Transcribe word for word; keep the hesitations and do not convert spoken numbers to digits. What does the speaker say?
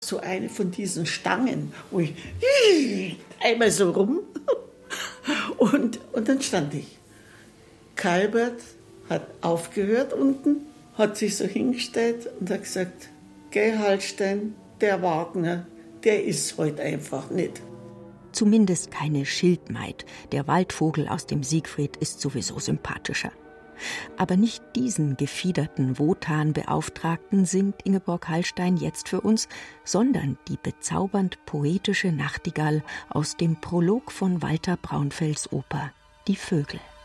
so eine von diesen Stangen, wo ich einmal so rum und, und dann stand ich. Kalbert hat aufgehört unten, hat sich so hingestellt und hat gesagt, geh Hallstein, der Wagner, der ist heute einfach nicht. Zumindest keine Schildmaid. Der Waldvogel aus dem Siegfried ist sowieso sympathischer. Aber nicht diesen gefiederten Wotan-Beauftragten singt Ingeborg Hallstein jetzt für uns, sondern die bezaubernd poetische Nachtigall aus dem Prolog von Walter Braunfels Oper Die Vögel.